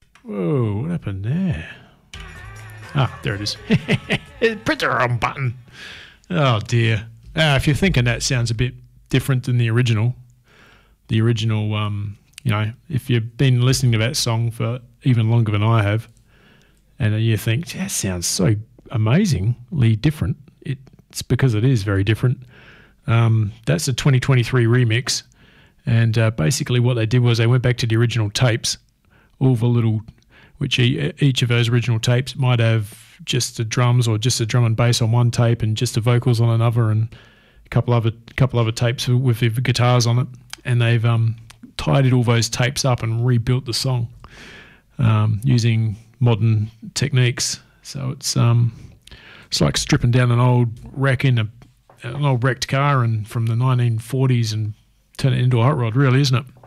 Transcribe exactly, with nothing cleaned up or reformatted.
Whoa, what happened there? Ah, there it is. Press the wrong button. Oh, dear. Ah, if you're thinking that sounds a bit different than the original, the original, um, you know, if you've been listening to that song for even longer than I have, and you think, that sounds so amazingly different, it's because it is very different. Um, that's a twenty twenty-three remix. And uh, basically what they did was they went back to the original tapes, all the little, which e- each of those original tapes might have just the drums or just the drum and bass on one tape and just the vocals on another, and a couple other couple other tapes with the guitars on it. And they've um, tidied all those tapes up and rebuilt the song um, using modern techniques. So it's um, it's like stripping down an old wreck in a an old wrecked car and from the nineteen forties and turn it into a hot rod, really, isn't it?